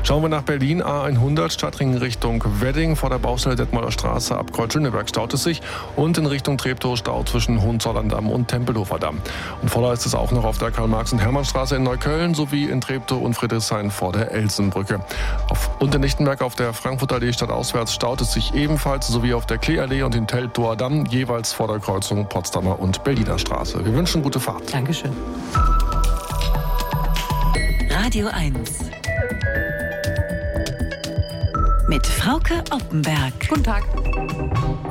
Schauen wir nach Berlin, A100 Stadtring Richtung Wedding. Vor der Baustelle Detmolder Straße ab Kreuz Schöneberg staut es sich. Und in Richtung Treptow Stau zwischen Hohenzollern-Damm und Tempelhofer Damm. Und voller ist es auch noch auf der Karl-Marx- und Hermannstraße in Neukölln sowie in Treptow und Friedrichshain vor der Elsenbrücke. Und in Lichtenberg auf der Frankfurter Allee stadtauswärts staut es sich ebenfalls sowie auf der Kleeallee und in Teltower Damm jeweils vor der Kreuzung Potsdamer und Berliner Straße. Wir wünschen gute Fahrt. Dankeschön. Radio 1 mit Frauke Oppenberg. Guten Tag.